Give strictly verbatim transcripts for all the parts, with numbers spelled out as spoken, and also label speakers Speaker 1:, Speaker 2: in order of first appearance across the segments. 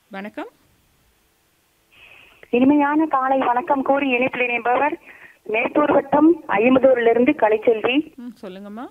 Speaker 1: வணக்கம்.
Speaker 2: இனிமையான காலை வணக்கம் கூறி இணைப்பில் இணைப்பவர் மேட்டூர் வட்டம் ஐம்பதூரிலிருந்து கலைச்செல்வி.
Speaker 1: ம் சொல்லுங்கம்மா.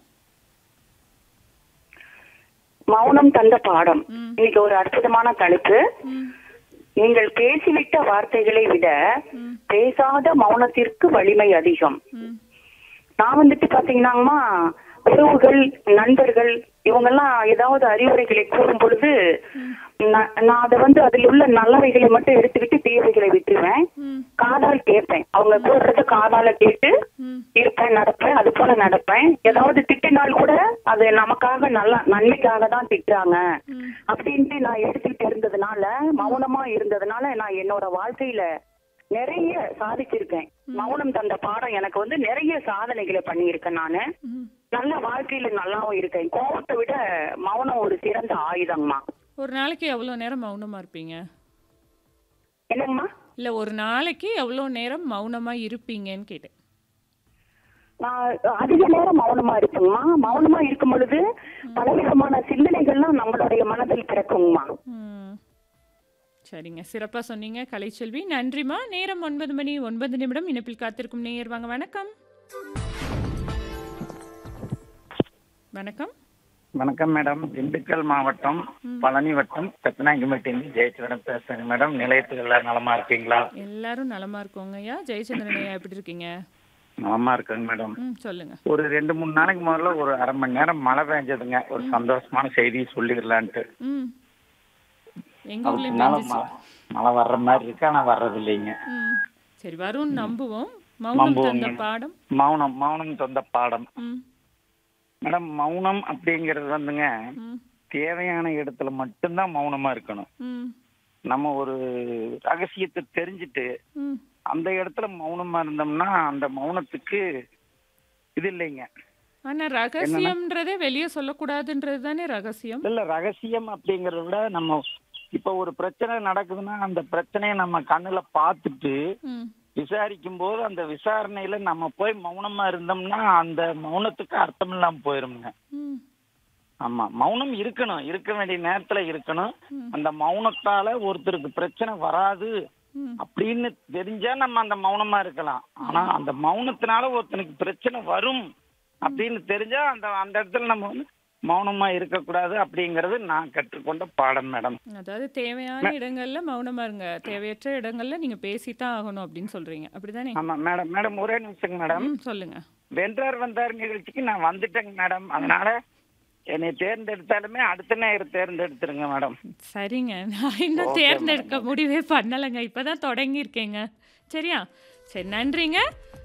Speaker 2: மௌனம் தந்த பாடம்.
Speaker 1: ம்.
Speaker 2: இன்னைக்கு ஒரு அற்புதமான தலைப்பு.
Speaker 1: ம்.
Speaker 2: நீங்கள் பேசிவிட்ட வார்த்தைகளை விட
Speaker 1: ம்.
Speaker 2: பேசாத மௌனத்திற்கு வலிமை அதிகம்.
Speaker 1: ம்.
Speaker 2: நான் வந்துட்டு பாத்தீங்கன்னாங்கம்மா, உறவுகள், நண்பர்கள் இவங்கெல்லாம் ஏதாவது அறிவுரைகளை கூறும் பொழுது நான் நான் அதை வந்து அதில் உள்ள நல்லவைகளை மட்டும் எடுத்துக்கிட்டு தீவைகளை விட்டுருவேன்.
Speaker 1: ம்.
Speaker 2: காதால் கேட்பேன். அவங்க கூறுறத காதால கேட்டு
Speaker 1: ம்.
Speaker 2: இருப்பேன், நடப்பேன், அது போல நடப்பேன். ஏதாவது திட்டினால் கூட அது நமக்காக நல்ல நன்மைக்காக தான் திட்டுறாங்க
Speaker 1: ம்.
Speaker 2: அப்படின்ட்டு நான் எடுத்துக்கிட்டு இருந்ததுனால, மௌனமா இருந்ததுனால நான் என்னோட வாழ்க்கையில நிறைய சாதிச்சிருக்கேன். மௌனம் தந்த பாடம் எனக்கு வந்து நிறைய சாதனைகளை பண்ணியிருக்கேன். நானு
Speaker 1: ம்.
Speaker 2: நல்ல வாழ்க்கையில நல்லாவும் இருக்கேன். கோபத்தை விட மௌனம் ஒரு சிறந்த ஆயுதங்கம்மா.
Speaker 1: ஒரு நாளைக்கு எவ்வளோ நேரம் மௌனமா இருப்பீங்க?
Speaker 2: என்னங்கம்மா?
Speaker 1: இல்ல ஒரு நாளைக்கு எவ்வளோ நேரம் மௌனமா இருப்பீங்கன்னு கேட்டேன்.
Speaker 2: நான் அதிக நேரம் மௌனமா இருக்குங்கம்மா. மௌனமா இருக்கும் பொழுது பலவிதமான சிந்தனைகள்லாம் நம்மளுடைய மனதில் பிறக்குங்கம்மா.
Speaker 1: ம். சரிங்க, சிறப்பா சொன்னீங்க கலைச்செல்வி. நன்றிம்மா. நேரம் ஒன்பது மணி ஒன்பது நிமிடம். இணைப்பில் காத்திருக்கும் நேயர் வாங்க. வணக்கம். வணக்கம்.
Speaker 3: வணக்கம் மேடம். திண்டுக்கல் மாவட்டம்
Speaker 1: ம்.
Speaker 3: பழனி வட்டம் பெத்தனாங்கிமட்டிலிருந்து ஜெயச்சந்திரன் பேசுறேங்க மேடம். நிலையத்தில் எல்லாரும் நலமா இருக்கீங்களா?
Speaker 1: எல்லாரும் நலமா இருக்கோங்க ஐயா. ஜெயச்சந்திரன் ஐயா எப்படி இருக்கீங்க?
Speaker 3: நலமா இருக்குங்க மேடம்.
Speaker 1: ம் சொல்லுங்க.
Speaker 3: ஒரு ரெண்டு மூணு நாளைக்கு முதல்ல ஒரு அரை மணி நேரம் மழை பெஞ்சதுங்க. ஒரு சந்தோஷமான செய்தி சொல்லிடலான்ட்டு.
Speaker 1: ம். எங்க
Speaker 3: அதுக்கு
Speaker 1: ஊர்லயும்
Speaker 3: மேல
Speaker 1: பெஞ்சிச்சு.
Speaker 3: மழை மழை வர்ற மாதிரி இருக்கு, ஆனா வர்றது இல்லைங்க.
Speaker 1: ம். சரி, வரும்னு நம்புவோம். மௌனம்
Speaker 3: நம்புவோங்க.
Speaker 1: தந்த பாடம்.
Speaker 3: மௌனம் மௌனம் சொந்த பாடம்.
Speaker 1: ம்.
Speaker 3: மேடம், மௌனம் அப்படிங்கிறது வந்துங்க,
Speaker 1: ம்.
Speaker 3: தேவையான இடத்துல மட்டும்தான் மௌனமா இருக்கணும்.
Speaker 1: ம்.
Speaker 3: நம்ம ஒரு ரகசியத்தை தெரிஞ்சுட்டு
Speaker 1: ம்.
Speaker 3: அந்த இடத்துல மௌனமா இருந்தோம்னா அந்த மௌனத்துக்கு இது இல்லைங்க.
Speaker 1: ஆனா ரகசியம்ன்றதே வெளியே சொல்லக்கூடாதுன்றது தானே ரகசியம்.
Speaker 3: இல்ல, ரகசியம் அப்படிங்கறத விட நம்ம இப்ப ஒரு பிரச்சனை நடக்குதுன்னா அந்த பிரச்சனையை நம்ம கண்ணுல பார்த்துட்டு
Speaker 1: ம்.
Speaker 3: விசாரிக்கும் போது அந்த விசாரணையில நம்ம போய் மௌனமா இருந்தோம்னா அந்த மௌனத்துக்கு அர்த்தம் இல்லாம போயிருங்க.
Speaker 1: ம்.
Speaker 3: ஆமா, மௌனம் இருக்கணும், இருக்க வேண்டிய நேரத்துல இருக்கணும்.
Speaker 1: ம்.
Speaker 3: அந்த மௌனத்தால ஒருத்தருக்கு பிரச்சனை வராது
Speaker 1: ம்.
Speaker 3: அப்படின்னு தெரிஞ்சா நம்ம அந்த மௌனமா இருக்கலாம். ஆனா அந்த மௌனத்தினால ஒருத்தனுக்கு பிரச்சனை வரும் அப்படின்னு தெரிஞ்சா அந்த அந்த இடத்துல நம்ம வந்து மௌனமா இருக்கக்கூடாது அப்படிங்கறது நான் கற்றுக்கொண்ட பாடம் மேடம்.
Speaker 1: அதாவது தேவையான இடங்கள்ல மௌனமா இருங்க, தேவையற்ற இடங்கள்ல நீங்க பேசித்தான் ஆகணும் அப்படின்னு சொல்றீங்க, அப்படிதானே?
Speaker 3: ஆமா மேடம். மேடம் ஒரே நிமிஷங்க மேடம்.
Speaker 1: ம், சொல்லுங்க.
Speaker 3: வென்றார் வந்தார் நிகழ்ச்சிக்கு நான் வந்துட்டேங்க மேடம். அதனால என்னை தேர்ந்தெடுத்தாலுமே அடுத்த நேரம் தேர்ந்தெடுத்துருங்க மேடம்.
Speaker 1: சரிங்க, நான் இன்னும்
Speaker 3: ஓகே
Speaker 1: தேர்ந்தெடுக்க
Speaker 3: மேடம்.
Speaker 1: முடிவே பண்ணலைங்க, இப்பதான் தொடங்கி இருக்கேங்க. சரியா? சரி, நன்றிங்க.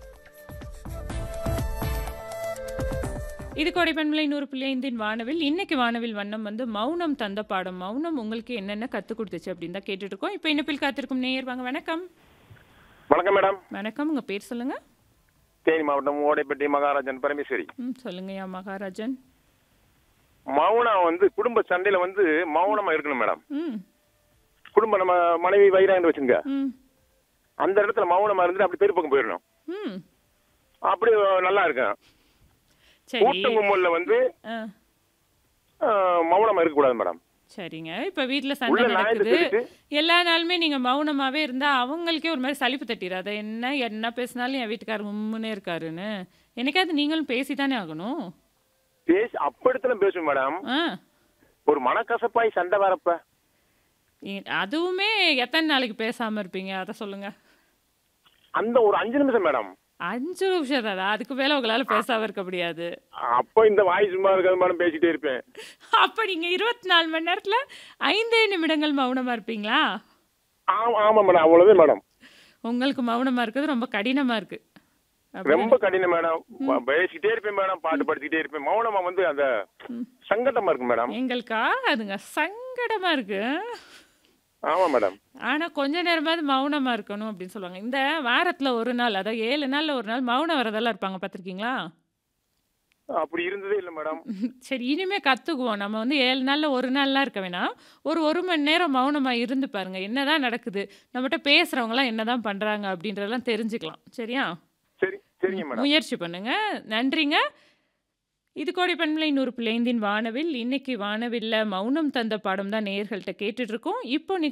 Speaker 1: இது கோடைப்பண்பலை நூறு புள்ளி ஐந்தின் வானவில். இன்னைக்கு வானவில் வண்ணம் வந்து மௌனம் தந்த பாடம். மௌனம் உங்களுக்கு என்னென்ன கற்றுக் கொடுத்துச்சு அப்படின்னு தான் கேட்டுட்டு இருக்கோம். இப்போ இணைப்பில் காத்திருக்கும் நேயர் வாங்க. வணக்கம்.
Speaker 4: வணக்கம் மேடம்.
Speaker 1: வணக்கம், உங்க பேர் சொல்லுங்க.
Speaker 4: தேனி மாவட்டம் ஓடைப்பட்டி மகாராஜன் பரமேஸ்வரி.
Speaker 1: ம் சொல்லுங்கய்யா மகாராஜன்.
Speaker 4: மௌனம் வந்து குடும்ப சண்டையில வந்து மௌனமா இருக்கணும் மேடம்.
Speaker 1: ம்.
Speaker 4: குடும்ப நம்ம மனைவி வைராங்க வச்சுங்க,
Speaker 1: ம்.
Speaker 4: அந்த இடத்துல மௌனமா இருந்துட்டு அப்படி பெரிய பக்கம் போயிடணும்.
Speaker 1: ம்.
Speaker 4: அப்படி நல்லா இருக்கும்.
Speaker 1: சரி.
Speaker 4: கூட்டம் கும்பல்ல வந்து
Speaker 1: ஆ,
Speaker 4: ஆஹ், மௌனமா இருக்கக்கூடாது மேடம்.
Speaker 1: சரிங்க. இப்போ வீட்டில் சண்டை
Speaker 4: உள்ள நியாயத்தை
Speaker 1: நடக்குது,
Speaker 4: சொல்லிட்டு
Speaker 1: எல்லா நாளுமே நீங்க மௌனமாவே இருந்தா அவங்களுக்கே ஒரு மாதிரி சலிப்பு தட்டிடாத, என்ன என்ன பேசினாலும் என் வீட்டுக்காரர் உம்முன்னே இருக்காருன்னு. என்னைக்காவது நீங்களும் பேசித்தானே ஆகணும்.
Speaker 4: பேசி அப்படித்தான் பேசுவோம் மேடம்.
Speaker 1: ஆ,
Speaker 4: ஒரு மனக்கசப்பாய் சண்டை வரப்ப
Speaker 1: இ- அதுவுமே எத்தனை நாளைக்கு பேசாம இருப்பீங்க அதை சொல்லுங்க.
Speaker 4: அந்த ஒரு அஞ்சு நிமிஷம் மேடம்.
Speaker 1: அஞ்சு நிமிஷம் தானே, அதுக்கு மேல உங்களால பேசாம இருக்க முடியாது.
Speaker 4: அப்போ இந்த வாய் சும்மா இருக்காது மேடம், பேசிட்டே இருப்பேன்.
Speaker 1: அப்ப நீங்க இருபத்தி நாலு மணி நேரத்துல ஐந்தே நிமிடங்கள் மௌனமா இருப்பீங்களா?
Speaker 4: ஆமா ஆமா மேடம், அவ்வளவுதான் மேடம்.
Speaker 1: உங்களுக்கு மௌனமா இருக்கிறது ரொம்ப கடினமா இருக்கு, அப்படிதானே?
Speaker 4: ரொம்ப கடினம் மேடம். பேசிட்டே இருப்பேன் மேடம், பாட்டு படிச்சுட்டே இருப்பேன். மௌனமா வந்து அந்த
Speaker 1: ம்.
Speaker 4: சங்கடமா இருக்கு மேடம்.
Speaker 1: எங்களுக்கா அதுங்க சங்கடமா இருக்கு.
Speaker 4: ஆமா மேடம்.
Speaker 1: ஆனா கொஞ்ச நேரமாவது மௌனமா இருக்கணும் அப்படின்னு சொல்லுவாங்க. இந்த வாரத்துல ஒரு நாள், அதாவது ஏழு நாள்ல ஒரு நாள் மௌனம் வரதெல்லாம் இருப்பாங்க, பார்த்திருக்கீங்களா?
Speaker 4: அப்படி இருந்ததே இல்ல மேடம்.
Speaker 1: சரி, இனிமே கத்துக்குவோம். நம்ம வந்து ஏழு நாள்ல ஒரு நாள்லாம் இருக்க வேணாம். ஒரு ஒரு மணி நேரம் மௌனமா இருந்து பாருங்க, என்னதான் நடக்குது, நம்மகிட்ட பேசுறவங்கலாம் என்னதான் பண்றாங்க அப்படின்றதெல்லாம் தெரிஞ்சுக்கலாம். சரியா?
Speaker 4: சரி சரிங்க மேடம்.
Speaker 1: முயற்சி பண்ணுங்க. நன்றிங்க. இது கோடைப்பண்பலை நூறு புள்ளி ஐந்தின் வானவில். இன்னைக்கு வானவில்ல மௌனம் தந்த பாடம் தான் நேயர்கள்ட்ட கேட்டுட்டு இருக்கோம். இப்போ